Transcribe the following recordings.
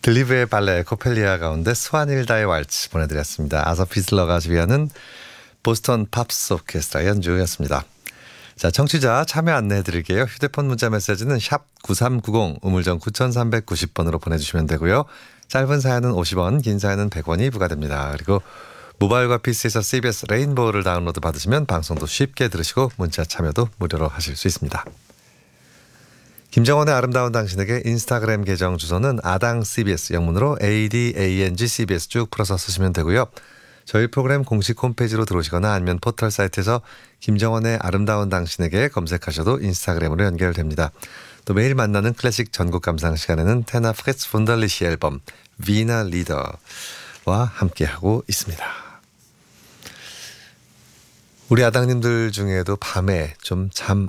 들리브의 발레 코펠리아 가운데 스완일다의 왈츠 보내드렸습니다. 아서 피슬러가 지휘하는 보스턴 팝스 오케스트라 연주였습니다. 자, 청취자 참여 안내해드릴게요. 휴대폰 문자 메시지는 샵 9390 우물정 9390번으로 보내주시면 되고요. 짧은 사연은 50원, 긴 사연은 100원이 부과됩니다. 그리고 모바일과 PC에서 CBS 레인보우를 다운로드 받으시면 방송도 쉽게 들으시고 문자 참여도 무료로 하실 수 있습니다. 김정원의 아름다운 당신에게 인스타그램 계정 주소는 아당 CBS 영문으로 ADANG CBS 쭉 풀어서 쓰시면 되고요. 저희 프로그램 공식 홈페이지로 들어오시거나 아니면 포털 사이트에서 김정원의 아름다운 당신에게 검색하셔도 인스타그램으로 연결됩니다. 또 매일 만나는 클래식 전곡 감상 시간에는 테나 프레츠 분달리시 앨범 위나 리더와 함께하고 있습니다. 우리 아당님들 중에도 밤에 좀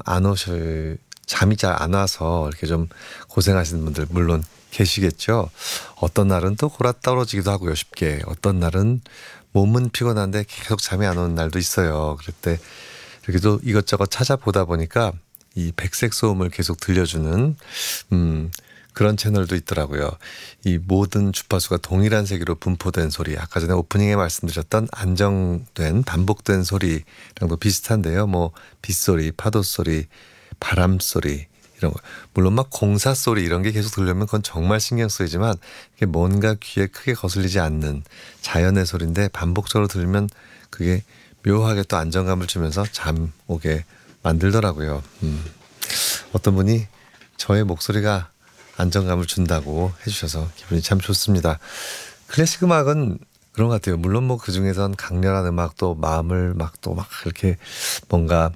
잠이 잘 안 와서 이렇게 좀 고생하시는 분들 물론 계시겠죠. 어떤 날은 또 골아 떨어지기도 하고요, 쉽게. 어떤 날은 몸은 피곤한데 계속 잠이 안 오는 날도 있어요. 그럴 때 이렇게 또 이것저것 찾아보다 보니까 이 백색 소음을 계속 들려주는 그런 채널도 있더라고요. 이 모든 주파수가 동일한 세기로 분포된 소리. 아까 전에 오프닝에 말씀드렸던 안정된 반복된 소리랑도 비슷한데요. 뭐 빗소리, 파도소리, 바람소리 이런 거. 물론 막 공사소리 이런 게 계속 들려면 그건 정말 신경 쓰이지만 이게 뭔가 귀에 크게 거슬리지 않는 자연의 소리인데 반복적으로 들으면 그게 묘하게 또 안정감을 주면서 잠 오게 만들더라고요. 어떤 분이 저의 목소리가 안정감을 준다고 해주셔서 기분이 참 좋습니다. 클래식 음악은 그런 것 같아요. 물론 뭐 그중에선 강렬한 음악도 마음을 막 이렇게 뭔가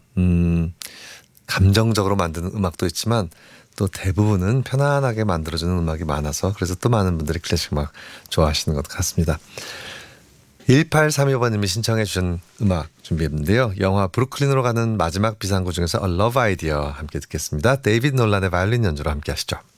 감정적으로 만드는 음악도 있지만 또 대부분은 편안하게 만들어주는 음악이 많아서 그래서 또 많은 분들이 클래식 음악 좋아하시는 것 같습니다. 1832번님이 신청해 주신 음악 준비했는데요. 영화 브루클린으로 가는 마지막 비상구 중에서 A Love Idea 함께 듣겠습니다. 데이빗 놀란의 바이올린 연주로 함께 하시죠.